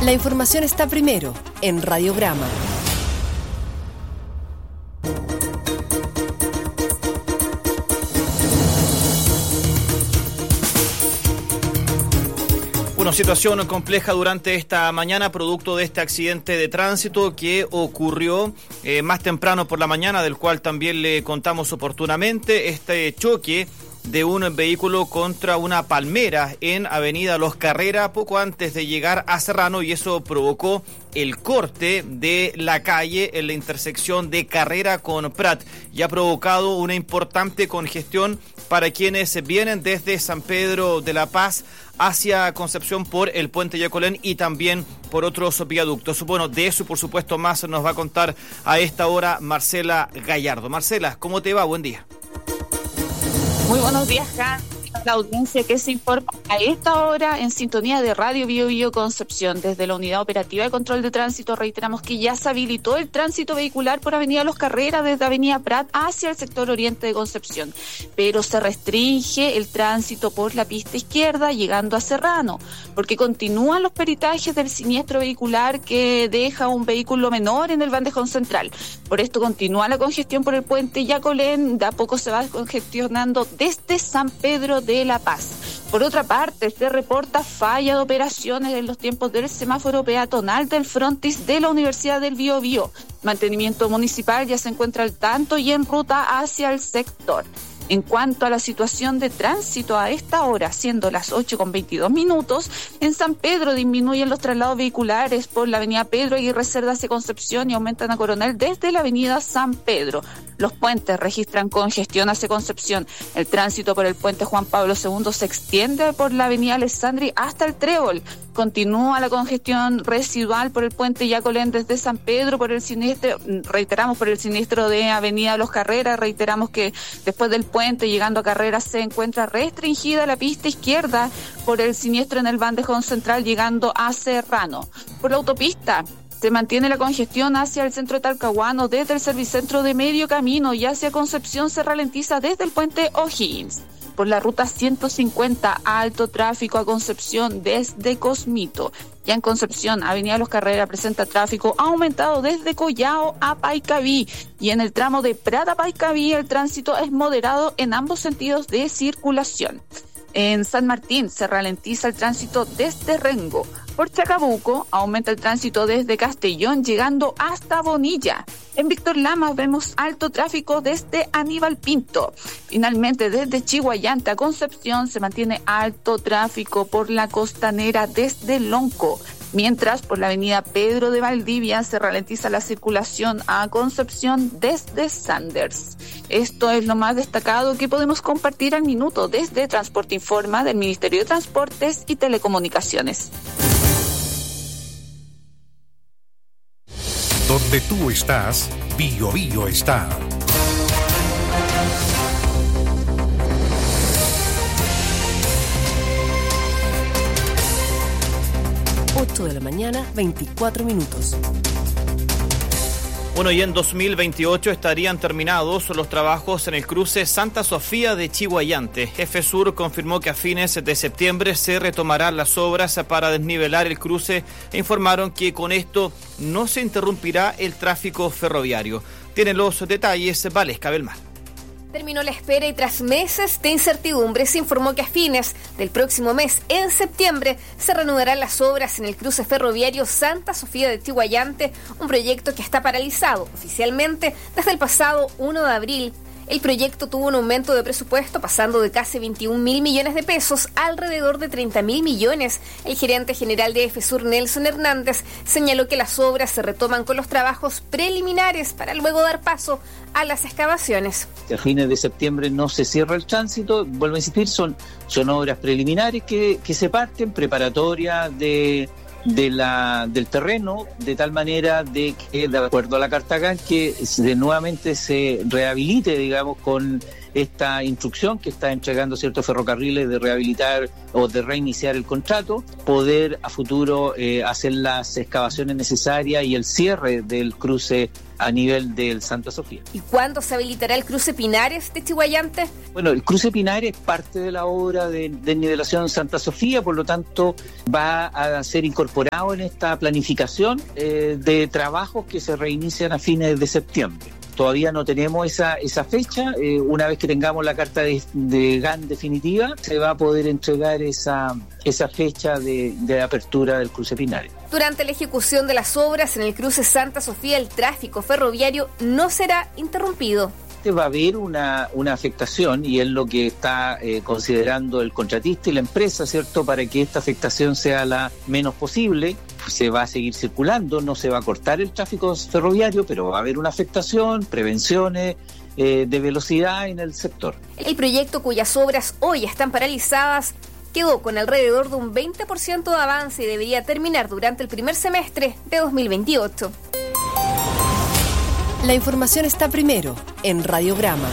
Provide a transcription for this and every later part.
La información está primero en Radiograma. Una situación compleja durante esta mañana, producto de este accidente de tránsito que ocurrió más temprano por la mañana, del cual también le contamos oportunamente. Este choque de un vehículo contra una palmera en Avenida Los Carrera, poco antes de llegar a Serrano, y eso provocó el corte de la calle en la intersección de Carrera con Prat, y ha provocado una importante congestión para quienes vienen desde San Pedro de la Paz hacia Concepción por el puente Yacolén y también por otros viaductos. Bueno, de eso y por supuesto más nos va a contar a esta hora Marcela Gallardo. Marcela, ¿cómo te va? Buen día. Muy buenos días, Jan. La audiencia que se informa a esta hora en sintonía de Radio Bio Bio Concepción. Desde la Unidad Operativa de Control de Tránsito reiteramos que ya se habilitó el tránsito vehicular por Avenida Los Carreras desde Avenida Prat hacia el sector oriente de Concepción, pero se restringe el tránsito por la pista izquierda llegando a Serrano, porque continúan los peritajes del siniestro vehicular que deja un vehículo menor en el bandejón central. Por esto continúa la congestión por el puente Yacolén, de a poco se va congestionando desde San Pedro de la Paz. Por otra parte, se reporta falla de operaciones en los tiempos del semáforo peatonal del frontis de la Universidad del Biobío. Mantenimiento municipal ya se encuentra al tanto y en ruta hacia el sector. En cuanto a la situación de tránsito a esta hora, siendo las 8:22, en San Pedro disminuyen los traslados vehiculares por la avenida Pedro Aguirre Cerda hacia Concepción y aumentan a Coronel desde la avenida San Pedro. Los puentes registran congestión hacia Concepción. El tránsito por el puente Juan Pablo II se extiende por la avenida Alessandri hasta el Trébol. Continúa la congestión residual por el puente Yacolén desde San Pedro por el siniestro, reiteramos por el siniestro de Avenida Los Carreras, reiteramos que después del puente llegando a Carreras se encuentra restringida la pista izquierda por el siniestro en el bandejón central llegando a Serrano. Por la autopista se mantiene la congestión hacia el centro de Talcahuano desde el Servicentro de Medio Camino y hacia Concepción se ralentiza desde el puente O'Higgins. Por la ruta 150, alto tráfico a Concepción desde Cosmito. Ya en Concepción, Avenida Los Carreras presenta tráfico aumentado desde Collao a Paicaví. Y en el tramo de Prat a Paicaví, el tránsito es moderado en ambos sentidos de circulación. En San Martín se ralentiza el tránsito desde Rengo. Por Chacabuco aumenta el tránsito desde Castellón llegando hasta Bonilla. En Víctor Lamas vemos alto tráfico desde Aníbal Pinto. Finalmente desde Chihuayante a Concepción se mantiene alto tráfico por la costanera desde Lonco. Mientras por la avenida Pedro de Valdivia se ralentiza la circulación a Concepción desde Sanders. Esto es lo más destacado que podemos compartir al minuto desde Transporte Informa del Ministerio de Transportes y Telecomunicaciones. Donde tú estás, Bio Bio está. De la mañana, 24 minutos. Bueno, y en 2028 estarían terminados los trabajos en el cruce Santa Sofía de Chihuayante. FSUR confirmó que a fines de septiembre se retomarán las obras para desnivelar el cruce e informaron que con esto no se interrumpirá el tráfico ferroviario. Tienen los detalles Valesca Belmar. Terminó la espera y tras meses de incertidumbre se informó que a fines del próximo mes, en septiembre, se reanudarán las obras en el cruce ferroviario Santa Sofía de Chihuayante, un proyecto que está paralizado oficialmente desde el pasado 1 de abril. El proyecto tuvo un aumento de presupuesto pasando de casi 21.000 millones de pesos a alrededor de 30.000 millones. El gerente general de FSUR, Nelson Hernández, señaló que las obras se retoman con los trabajos preliminares para luego dar paso a las excavaciones. A fines de septiembre no se cierra el tránsito, vuelvo a insistir, son obras preliminares que se parten, preparatorias del terreno, de tal manera de que, de acuerdo a la Carta GAN, que nuevamente se rehabilite, digamos, con esta instrucción que está entregando ciertos ferrocarriles de rehabilitar o de reiniciar el contrato, poder a futuro hacer las excavaciones necesarias y el cierre del cruce a nivel del Santa Sofía. ¿Y cuándo se habilitará el cruce Pinares de Chiguayante? Bueno, el cruce Pinares es parte de la obra de nivelación Santa Sofía, por lo tanto va a ser incorporado en esta planificación de trabajos que se reinician a fines de septiembre. Todavía no tenemos esa fecha. Una vez que tengamos la carta de GAN definitiva, se va a poder entregar esa fecha de apertura del cruce Pinares. Durante la ejecución de las obras en el cruce Santa Sofía, el tráfico ferroviario no será interrumpido. Va a haber una afectación y es lo que está considerando el contratista y la empresa, ¿cierto? Para que esta afectación sea la menos posible. Se va a seguir circulando, no se va a cortar el tráfico ferroviario, pero va a haber una afectación, prevenciones de velocidad en el sector. El proyecto, cuyas obras hoy están paralizadas, quedó con alrededor de un 20% de avance y debería terminar durante el primer semestre de 2028. La información está primero en Radiograma.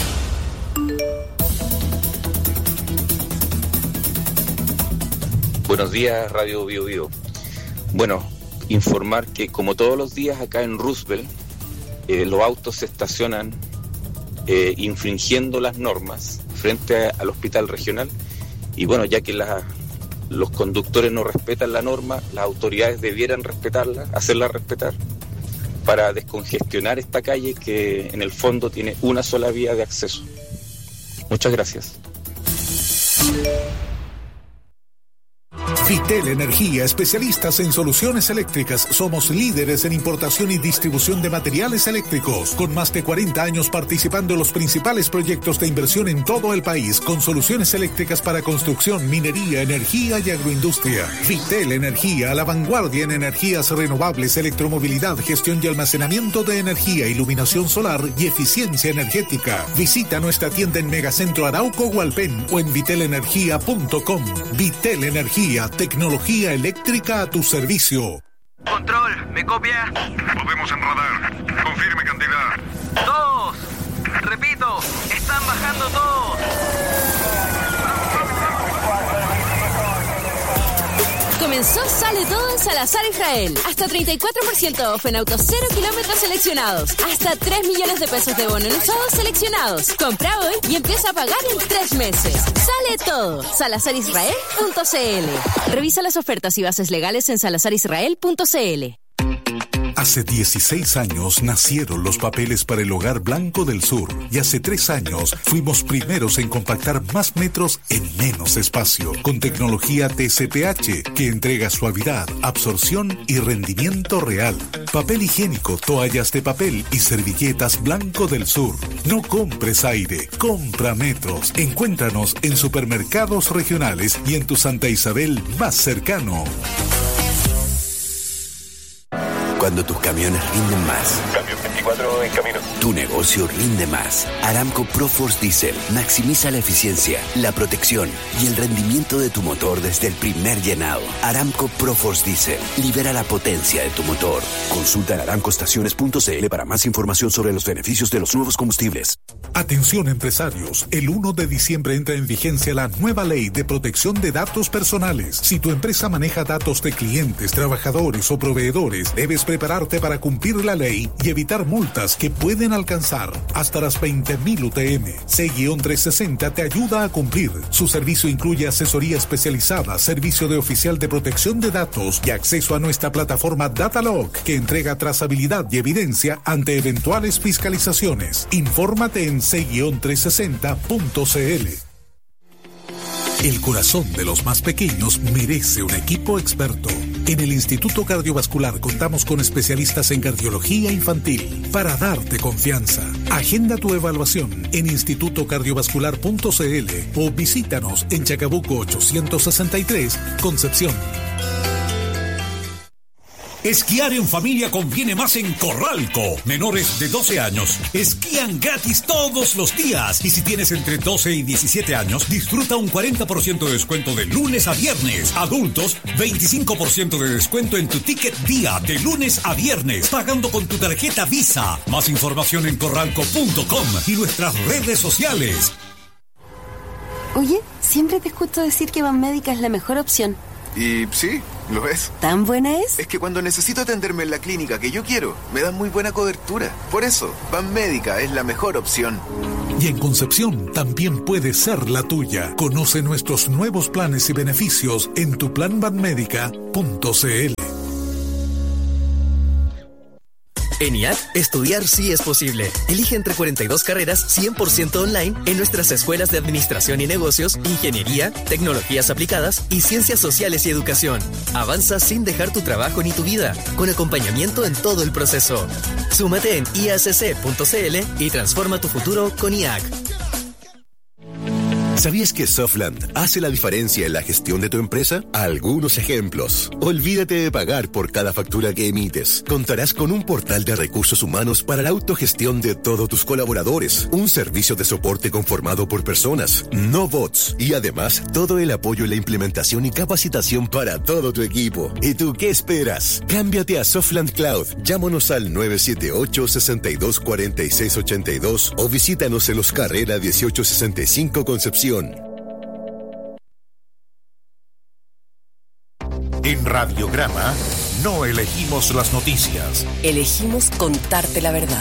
Buenos días, Radio Bio Bio. Bueno, informar que como todos los días acá en Roosevelt, los autos se estacionan infringiendo las normas frente al hospital regional. Y bueno, ya que los conductores no respetan la norma, las autoridades debieran respetarla, hacerla respetar, para descongestionar esta calle que en el fondo tiene una sola vía de acceso. Muchas gracias. Vitel Energía, especialistas en soluciones eléctricas. Somos líderes en importación y distribución de materiales eléctricos, con más de 40 años participando en los principales proyectos de inversión en todo el país, con soluciones eléctricas para construcción, minería, energía y agroindustria. Vitel Energía, a la vanguardia en energías renovables, electromovilidad, gestión y almacenamiento de energía, iluminación solar y eficiencia energética. Visita nuestra tienda en Megacentro Arauco Hualpén o en vitelenergia.com. Vitel Energía, tecnología eléctrica a tu servicio. Control, ¿me copia? Podemos en radar. Confirme cantidad. Todos. Repito, están bajando todos. Comenzó Sale Todo en Salazar Israel. Hasta 34% off en autos 0 kilómetros seleccionados. Hasta 3 millones de pesos de bono en usados seleccionados. Compra hoy y empieza a pagar en 3 meses. Sale Todo. SalazarIsrael.cl. Revisa las ofertas y bases legales en SalazarIsrael.cl. Hace 16 años nacieron los papeles para el Hogar Blanco del Sur y hace 3 años fuimos primeros en compactar más metros en menos espacio con tecnología TCPH que entrega suavidad, absorción y rendimiento real. Papel higiénico, toallas de papel y servilletas Blanco del Sur. No compres aire, compra metros. Encuéntranos en supermercados regionales y en tu Santa Isabel más cercano. Cuando tus camiones rinden más. Cambio 24 en camino. Tu negocio rinde más. Aramco ProForce Diesel maximiza la eficiencia, la protección y el rendimiento de tu motor desde el primer llenado. Aramco ProForce Diesel libera la potencia de tu motor. Consulta en aramcoestaciones.cl para más información sobre los beneficios de los nuevos combustibles. Atención empresarios, el 1 de diciembre entra en vigencia la nueva ley de protección de datos personales. Si tu empresa maneja datos de clientes, trabajadores o proveedores, debes prepararte para cumplir la ley y evitar multas que pueden alcanzar hasta las 20.000 UTM. C-360 te ayuda a cumplir. Su servicio incluye asesoría especializada, servicio de oficial de protección de datos y acceso a nuestra plataforma Datalog, que entrega trazabilidad y evidencia ante eventuales fiscalizaciones. Infórmate en C-360.cl. El corazón de los más pequeños merece un equipo experto. En el Instituto Cardiovascular contamos con especialistas en cardiología infantil para darte confianza. Agenda tu evaluación en institutocardiovascular.cl o visítanos en Chacabuco 863, Concepción. Esquiar en familia conviene más en Corralco. Menores de 12 años esquían gratis todos los días. Y si tienes entre 12 y 17 años, disfruta un 40% de descuento de lunes a viernes. Adultos, 25% de descuento en tu ticket día de lunes a viernes, pagando con tu tarjeta Visa. Más información en corralco.com y nuestras redes sociales. Oye, siempre te escucho decir que Banmédica es la mejor opción. Y sí, lo es. ¿Tan buena es? Es que cuando necesito atenderme en la clínica que yo quiero, me dan muy buena cobertura. Por eso, Banmédica es la mejor opción. Y en Concepción también puede ser la tuya. Conoce nuestros nuevos planes y beneficios en tuplanbanmedica.cl. En IAC, estudiar sí es posible. Elige entre 42 carreras 100% online en nuestras escuelas de Administración y Negocios, Ingeniería, Tecnologías Aplicadas y Ciencias Sociales y Educación. Avanza sin dejar tu trabajo ni tu vida, con acompañamiento en todo el proceso. Súmate en iacc.cl y transforma tu futuro con IAC. ¿Sabías que Softland hace la diferencia en la gestión de tu empresa? Algunos ejemplos. Olvídate de pagar por cada factura que emites. Contarás con un portal de recursos humanos para la autogestión de todos tus colaboradores. Un servicio de soporte conformado por personas, no bots. Y además, todo el apoyo en la implementación y capacitación para todo tu equipo. ¿Y tú qué esperas? Cámbiate a Softland Cloud. Llámanos al 978-624682 o visítanos en Los Carrera 1865 Concepción. En Radiograma no elegimos las noticias. Elegimos contarte la verdad.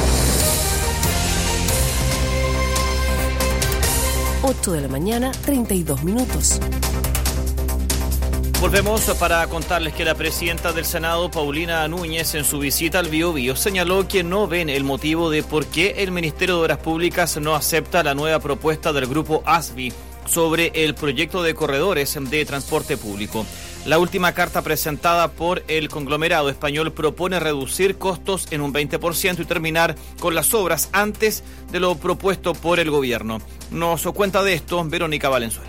8 de la mañana, 32 minutos. Volvemos para contarles que la presidenta del Senado, Paulina Núñez, en su visita al Biobío, señaló que no ven el motivo de por qué el Ministerio de Obras Públicas no acepta la nueva propuesta del grupo ASBI sobre el proyecto de corredores de transporte público. La última carta presentada por el conglomerado español propone reducir costos en un 20% y terminar con las obras antes de lo propuesto por el gobierno. Nos cuenta de esto Verónica Valenzuela.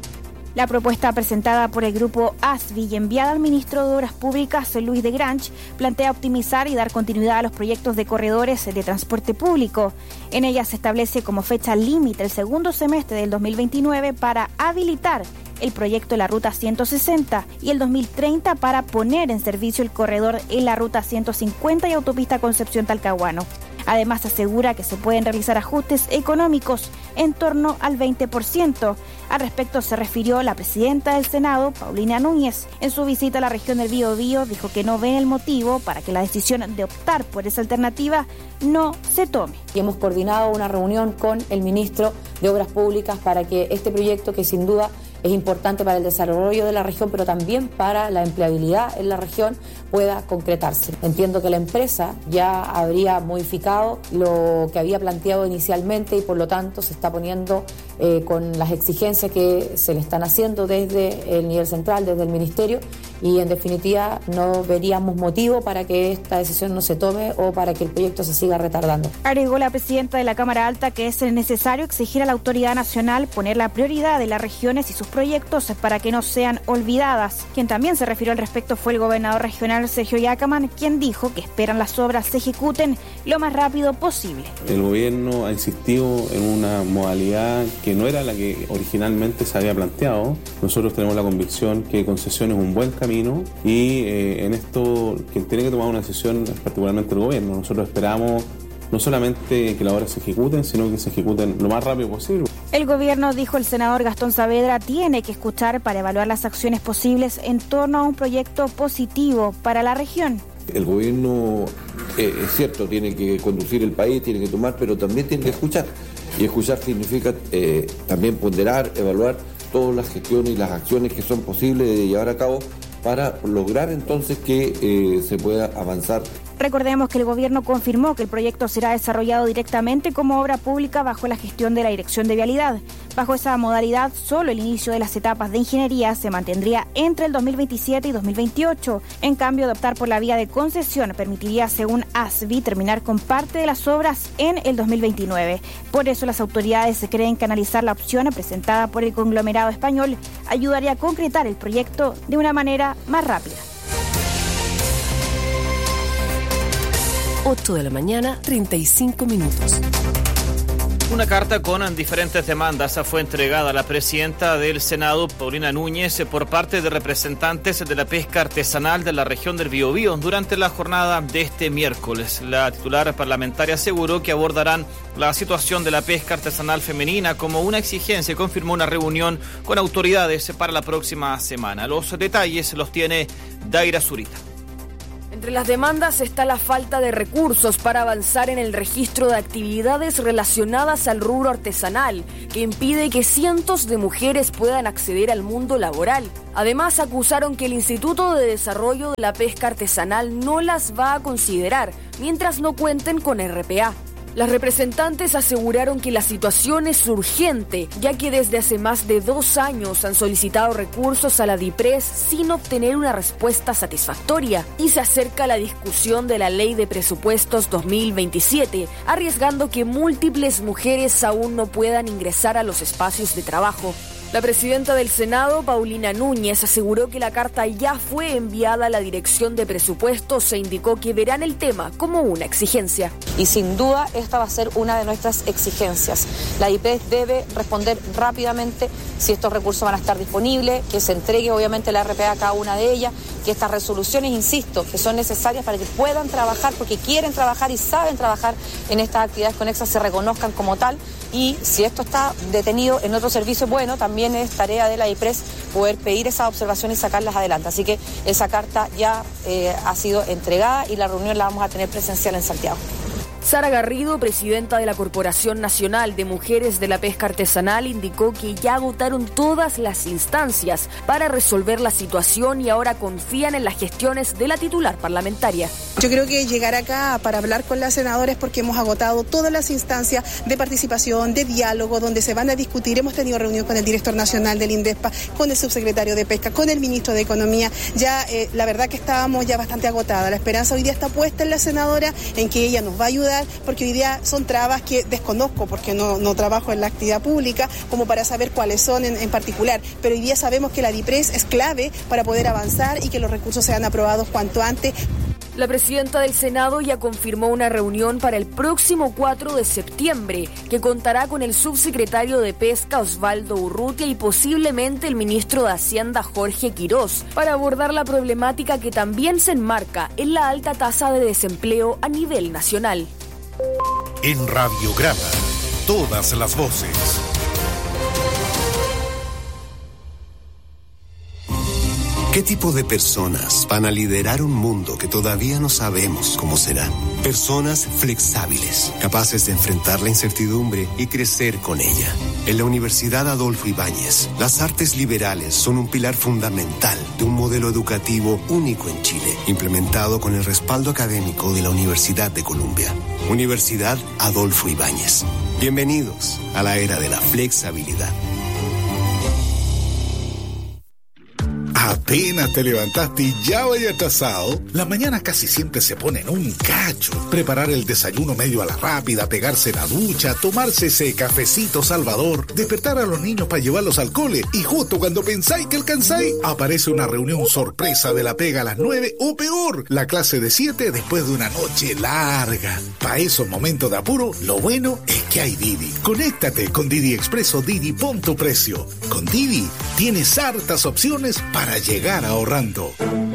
La propuesta presentada por el grupo ASBI y enviada al ministro de Obras Públicas, Luis de Grange, plantea optimizar y dar continuidad a los proyectos de corredores de transporte público. En ella se establece como fecha límite el segundo semestre del 2029 para habilitar el proyecto de la Ruta 160 y el 2030 para poner en servicio el corredor en la Ruta 150 y Autopista Concepción-Talcahuano. Además, asegura que se pueden realizar ajustes económicos en torno al 20%. Al respecto se refirió la presidenta del Senado, Paulina Núñez. En su visita a la región del Biobío dijo que no ven el motivo para que la decisión de optar por esa alternativa no se tome. Y hemos coordinado una reunión con el ministro de Obras Públicas para que este proyecto, que sin duda es importante para el desarrollo de la región, pero también para la empleabilidad en la región, pueda concretarse. Entiendo que la empresa ya habría modificado lo que había planteado inicialmente y por lo tanto se está poniendo con las exigencias que se le están haciendo desde el nivel central, desde el ministerio, y en definitiva no veríamos motivo para que esta decisión no se tome o para que el proyecto se siga retardando. Agregó la presidenta de la Cámara Alta que es necesario exigir a la autoridad nacional poner la prioridad de las regiones y sus proyectos para que no sean olvidadas. Quien también se refirió al respecto fue el gobernador regional Sergio Yacaman, quien dijo que esperan las obras se ejecuten lo más rápido posible. El gobierno ha insistido en una modalidad que no era la que originalmente se había planteado. Nosotros tenemos la convicción que concesión es un buen camino y en esto quien tiene que tomar una decisión es particularmente el gobierno. Nosotros esperamos no solamente que las obras se ejecuten, sino que se ejecuten lo más rápido posible. El gobierno, dijo el senador Gastón Saavedra, tiene que escuchar para evaluar las acciones posibles en torno a un proyecto positivo para la región. El gobierno, es cierto, tiene que conducir el país, tiene que tomar, pero también tiene que escuchar. Y escuchar significa también ponderar, evaluar todas las gestiones y las acciones que son posibles de llevar a cabo para lograr entonces que se pueda avanzar. Recordemos que el gobierno confirmó que el proyecto será desarrollado directamente como obra pública bajo la gestión de la Dirección de Vialidad. Bajo esa modalidad, solo el inicio de las etapas de ingeniería se mantendría entre el 2027 y 2028. En cambio, de optar por la vía de concesión permitiría, según ASBI, terminar con parte de las obras en el 2029. Por eso, las autoridades creen que analizar la opción presentada por el conglomerado español ayudaría a concretar el proyecto de una manera más rápida. 8 de la mañana, 35 minutos. Una carta con diferentes demandas fue entregada a la presidenta del Senado, Paulina Núñez, por parte de representantes de la pesca artesanal de la región del Biobío durante la jornada de este miércoles. La titular parlamentaria aseguró que abordarán la situación de la pesca artesanal femenina como una exigencia y confirmó una reunión con autoridades para la próxima semana. Los detalles los tiene Daira Zurita. Entre las demandas está la falta de recursos para avanzar en el registro de actividades relacionadas al rubro artesanal, que impide que cientos de mujeres puedan acceder al mundo laboral. Además, acusaron que el Instituto de Desarrollo de la Pesca Artesanal no las va a considerar mientras no cuenten con RPA. Las representantes aseguraron que la situación es urgente, ya que desde hace más de 2 años han solicitado recursos a la DIPRES sin obtener una respuesta satisfactoria, y se acerca la discusión de la Ley de Presupuestos 2027, arriesgando que múltiples mujeres aún no puedan ingresar a los espacios de trabajo. La presidenta del Senado, Paulina Núñez, aseguró que la carta ya fue enviada a la Dirección de Presupuestos e indicó que verán el tema como una exigencia. Y sin duda esta va a ser una de nuestras exigencias. La DIPRES debe responder rápidamente si estos recursos van a estar disponibles, que se entregue obviamente la RPA a cada una de ellas, que estas resoluciones, insisto, que son necesarias para que puedan trabajar, porque quieren trabajar y saben trabajar en estas actividades conexas, se reconozcan como tal. Y si esto está detenido en otro servicio, bueno, también es tarea de la DIPRES poder pedir esas observaciones y sacarlas adelante. Así que esa carta ya ha sido entregada y la reunión la vamos a tener presencial en Santiago. Sara Garrido, presidenta de la Corporación Nacional de Mujeres de la Pesca Artesanal, indicó que ya agotaron todas las instancias para resolver la situación y ahora confían en las gestiones de la titular parlamentaria. Yo creo que llegar acá para hablar con las senadoras porque hemos agotado todas las instancias de participación, de diálogo, donde se van a discutir. Hemos tenido reunión con el director nacional del INDESPA, con el subsecretario de Pesca, con el ministro de Economía. Ya la verdad que estábamos ya bastante agotadas. La esperanza hoy día está puesta en la senadora, en que ella nos va a ayudar, porque hoy día son trabas que desconozco porque no trabajo en la actividad pública como para saber cuáles son en particular, pero hoy día sabemos que la DIPRES es clave para poder avanzar y que los recursos sean aprobados cuanto antes. La presidenta del Senado ya confirmó una reunión para el próximo 4 de septiembre, que contará con el subsecretario de Pesca Osvaldo Urrutia y posiblemente el ministro de Hacienda Jorge Quirós, para abordar la problemática que también se enmarca en la alta tasa de desempleo a nivel nacional. En Radiograma, todas las voces. ¿Qué tipo de personas van a liderar un mundo que todavía no sabemos cómo será? Personas flexibles, capaces de enfrentar la incertidumbre y crecer con ella. En la Universidad Adolfo Ibáñez, las artes liberales son un pilar fundamental de un modelo educativo único en Chile, implementado con el respaldo académico de la Universidad de Columbia. Universidad Adolfo Ibáñez. Bienvenidos a la era de la flexibilidad. Apenas te levantaste y ya vaya atrasado. Las mañanas casi siempre se ponen un cacho. Preparar el desayuno medio a la rápida, pegarse la ducha, tomarse ese cafecito salvador, despertar a los niños para llevarlos al cole y justo cuando pensáis que alcanzáis, aparece una reunión sorpresa de la pega a las 9 o peor, la clase de 7 después de una noche larga. Para esos momentos de apuro, lo bueno es que hay Didi. Conéctate con Didi Expreso Didi, pon tu precio. Con Didi tienes hartas opciones para llegar ahorrando.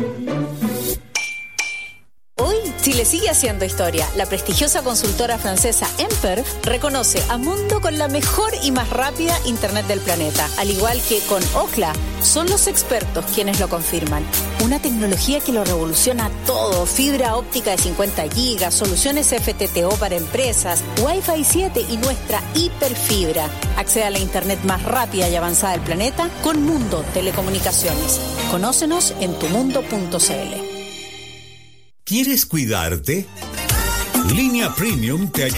Hoy Chile sigue haciendo historia. La prestigiosa consultora francesa Emper reconoce a Mundo con la mejor y más rápida internet del planeta. Al igual que con Ookla, son los expertos quienes lo confirman. Una tecnología que lo revoluciona todo. Fibra óptica de 50 gigas, soluciones FTTO para empresas, Wi-Fi 7 y nuestra hiperfibra. Accede a la internet más rápida y avanzada del planeta con Mundo Telecomunicaciones. Conócenos en tumundo.cl. ¿Quieres cuidarte? Línea Premium te ayuda.